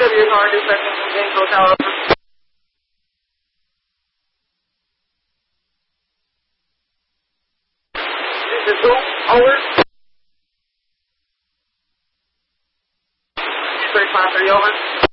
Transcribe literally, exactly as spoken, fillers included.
W car dispatching from James Hotel. This is who? Over. three five three over.